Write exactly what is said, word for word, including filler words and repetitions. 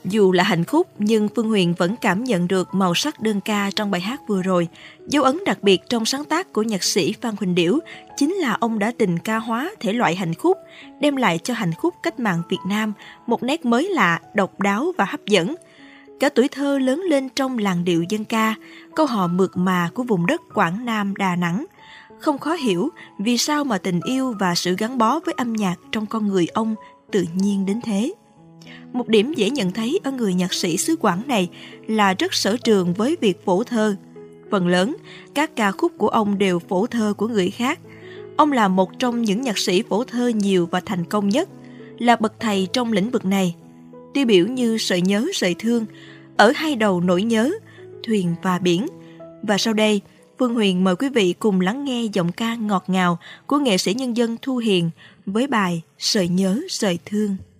Dù là hành khúc nhưng Phương Huyền vẫn cảm nhận được màu sắc đơn ca trong bài hát vừa rồi. Dấu ấn đặc biệt trong sáng tác của nhạc sĩ Phan Huỳnh Điểu chính là ông đã tình ca hóa thể loại hành khúc, đem lại cho hành khúc cách mạng Việt Nam một nét mới lạ, độc đáo và hấp dẫn. Cả tuổi thơ lớn lên trong làn điệu dân ca, câu hò mượt mà của vùng đất Quảng Nam, Đà Nẵng. Không khó hiểu vì sao mà tình yêu và sự gắn bó với âm nhạc trong con người ông tự nhiên đến thế. Một điểm dễ nhận thấy ở người nhạc sĩ xứ Quảng này là rất sở trường với việc phổ thơ. Phần lớn, các ca khúc của ông đều phổ thơ của người khác. Ông là một trong những nhạc sĩ phổ thơ nhiều và thành công nhất, là bậc thầy trong lĩnh vực này. Tiêu biểu như Sợi nhớ sợi thương, Ở hai đầu nỗi nhớ, Thuyền và biển. Và sau đây, Phương Huyền mời quý vị cùng lắng nghe giọng ca ngọt ngào của nghệ sĩ nhân dân Thu Hiền với bài Sợi nhớ sợi thương.